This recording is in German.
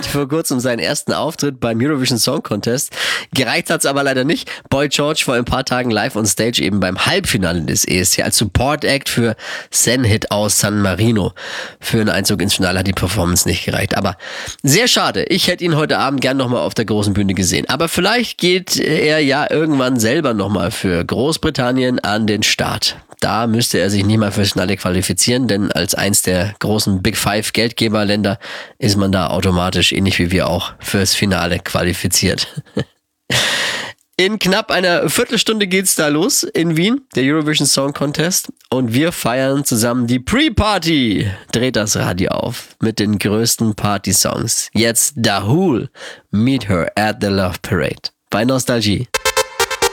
vor kurzem seinen ersten Auftritt beim Eurovision Song Contest. Gereicht hat's aber leider nicht. Boy George vor ein paar Tagen live on stage eben beim Halbfinale des ESC als Support Act für Zen-Hit aus San Marino. Für einen Einzug ins Finale hat die Performance nicht gereicht. Aber sehr schade. Ich hätte ihn heute Abend gern nochmal auf der großen Bühne gesehen. Aber vielleicht geht er ja irgendwann selber nochmal für Großbritannien an den Start. Da müsste er sich nicht mal fürs Finale qualifizieren, denn als eins der großen Big Five Geldgeberländer ist man da automatisch, ähnlich wie wir auch, fürs Finale qualifiziert. In knapp einer Viertelstunde geht's da los in Wien, der Eurovision Song Contest. Und wir feiern zusammen die Pre-Party. Dreht das Radio auf mit den größten Party-Songs. Jetzt Dahul, Meet Her at the Love Parade bei Nostalgie.